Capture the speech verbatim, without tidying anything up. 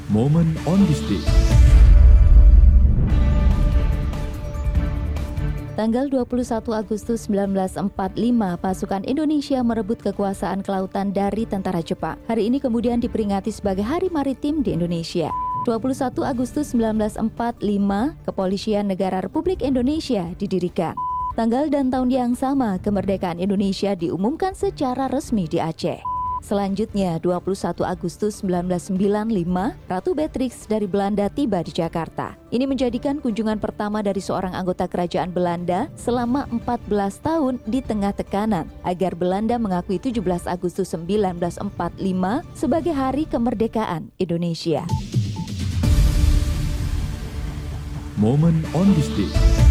Moment on this day. Tanggal dua puluh satu Agustus seribu sembilan ratus empat puluh lima, pasukan Indonesia merebut kekuasaan kelautan dari tentara Jepang. Hari ini kemudian diperingati sebagai Hari Maritim di Indonesia. dua puluh satu Agustus seribu sembilan ratus empat puluh lima, Kepolisian Negara Republik Indonesia didirikan. Tanggal dan tahun yang sama, kemerdekaan Indonesia diumumkan secara resmi di Aceh. Selanjutnya, dua puluh satu Agustus seribu sembilan ratus sembilan puluh lima, Ratu Beatrix dari Belanda tiba di Jakarta. Ini menjadikan kunjungan pertama dari seorang anggota kerajaan Belanda selama empat belas tahun di tengah tekanan agar Belanda mengakui tujuh belas Agustus seribu sembilan ratus empat puluh lima sebagai Hari Kemerdekaan Indonesia. Moment on this day.